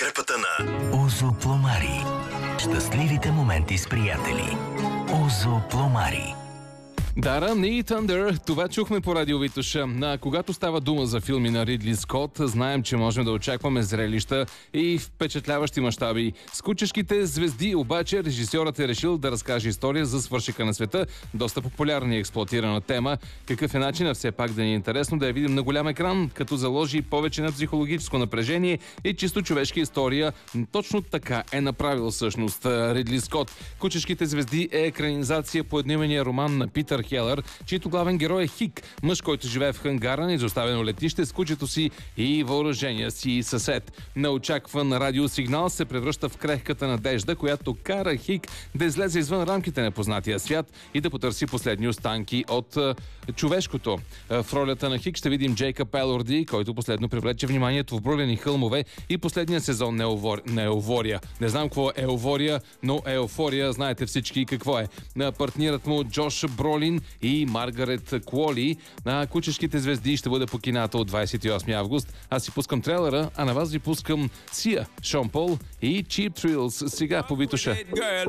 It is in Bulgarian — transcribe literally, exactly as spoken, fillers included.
подкрепата на Озо Пломари. Щастливите моменти с приятели. Озо Пломари. Дара Need Thunder, това чухме по радио Витоша. А когато става дума за филми на Ридли Скот, знаем, че можем да очакваме зрелища и впечатляващи мащаби. С кучешките звезди обаче режисьорът е решил да разкаже история за свършика на света, доста популярна и експлоатирана тема. Какъв е начинът все пак да ни е интересно да я видим на голям екран, като заложи повече на психологическо напрежение и чисто човешка история. Точно така е направил всъщност Ридли Скот. Кучешките звезди е екранизация по едноименния роман на Питър Хелър, чийто главен герой е Хик, мъж, който живее в хангара на изоставено летище с кучето си и въоръжения си съсед. Неочакван радиосигнал се превръща в крехката надежда, която кара Хик да излезе извън рамките на познатия свят и да потърси последни останки от е, човешкото. В ролята на Хик ще видим Джейкъб Елорди, който последно привлече вниманието в Брулени хълмове и последния сезон на, Еувор... на Еувория. Не знам какво е Еувория, но Еуфория знаете всички какво е. Партнират му Джош Бролин и Маргарет Куоли. На Кучешките звезди ще бъде по кината от двадесет и осми август. Аз си пускам трейлера, а на вас ви пускам Сия, Шон Пол и Cheap Thrills. Сега по Витоша.